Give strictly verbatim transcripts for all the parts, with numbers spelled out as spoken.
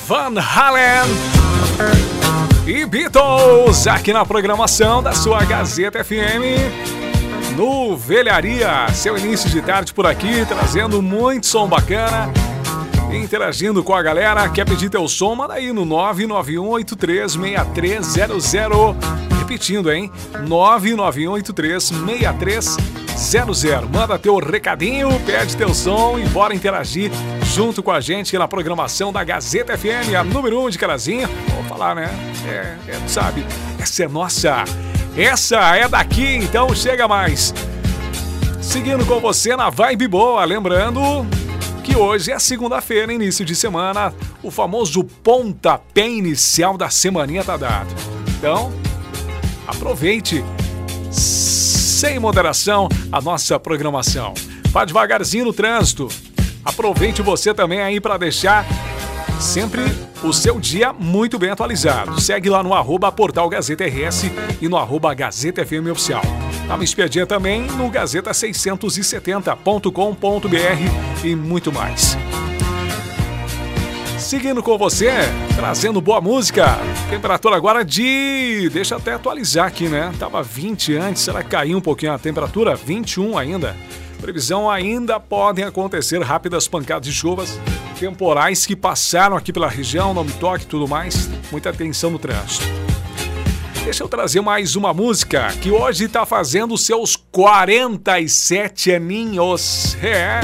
Van Halen e Beatles aqui na programação da sua Gazeta F M no Velharia, seu início de tarde por aqui, trazendo muito som bacana, interagindo com a galera. Quer pedir teu som? Manda aí no nove nove um oito três seis três zero zero. Repetindo, hein? nove nove um oito três seis três zero zero. Manda teu recadinho, pede teu som e bora interagir junto com a gente na programação da Gazeta F M, a número um de Carazinho. Vou falar, né? É, é, sabe, essa é nossa. Essa é daqui, então chega mais. Seguindo com você na Vibe Boa, lembrando que hoje é segunda-feira, início de semana, o famoso pontapé inicial da semaninha tá dado. Então, aproveite sem moderação a nossa programação. Vá devagarzinho no trânsito. Aproveite você também aí para deixar sempre o seu dia muito bem atualizado. Segue lá no arroba Portal Gazeta R S e no arroba Gazeta F M Oficial. Dá uma espiadinha também no gazeta seiscentos e setenta ponto com ponto b r e muito mais. Seguindo com você, trazendo boa música. Temperatura agora de... Deixa eu até atualizar aqui, né? Tava vinte antes, será que caiu um pouquinho a temperatura? vinte e um ainda. Previsão: ainda podem acontecer rápidas pancadas de chuvas, temporais que passaram aqui pela região, não me toque e tudo mais. Muita atenção no trânsito. Deixa eu trazer mais uma música que hoje tá fazendo seus quarenta e sete aninhos. É.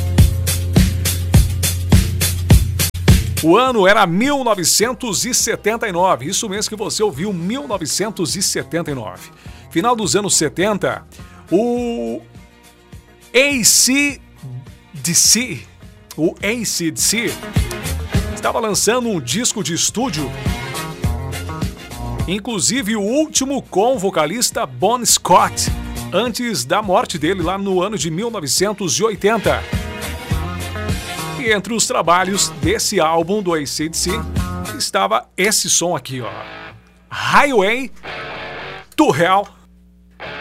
O ano era mil novecentos e setenta e nove, isso mesmo que você ouviu, mil novecentos e setenta e nove. Final dos anos setenta, o A C D C, o A C D C, estava lançando um disco de estúdio, inclusive o último com o vocalista Bon Scott, antes da morte dele lá no ano de mil novecentos e oitenta. E entre os trabalhos desse álbum do A C D C estava esse som aqui, ó, Highway to Hell.